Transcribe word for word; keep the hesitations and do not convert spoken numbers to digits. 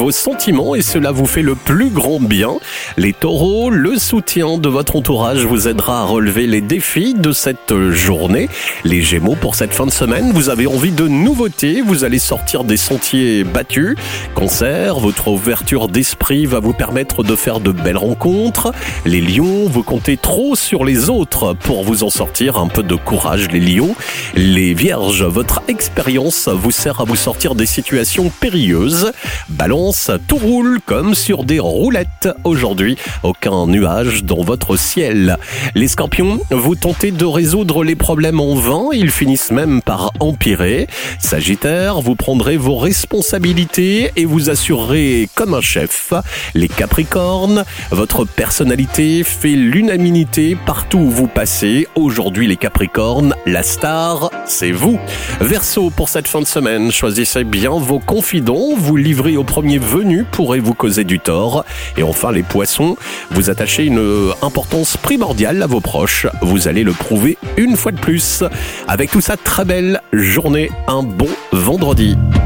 vos sentiments et cela vous fait le plus grand bien. Les taureaux, le soutien de votre entourage vous aidera à relever les défis de cette journée. Les gémeaux, pour cette fin de semaine, vous avez envie de nouveautés, vous allez sortir des sentiers battus. Cancer, votre ouverture d'esprit va vous permettre de faire de belles rencontres. Les lions, vous comptez trop sur les autres pour vous en sortir. Un peu de courage, les lions. Les vierges, votre expérience vous sert à vous sortir des situations périlleuses. Balance, tout roule comme sur des roulettes aujourd'hui. Aucun nuage dans votre ciel. Les scorpions, vous tentez de résoudre les problèmes en vain. Ils finissent même par empirer. Sagittaire, vous prendrez vos responsabilités et vous assurerez comme un chef. Les capricornes, votre personnalité fait l'unanimité partout où vous passez. Aujourd'hui, les capricornes, la star, c'est vous. Verseau, pour cette fin de semaine, choisissez bien vos confidents. Vous livrez au premier venu pourrez vous causer du tort. Et enfin, les poissons, vous attachez une importance primordiale à vos proches. Vous allez le prouver une fois de plus. Avec tout ça, très belle journée, un bon vendredi.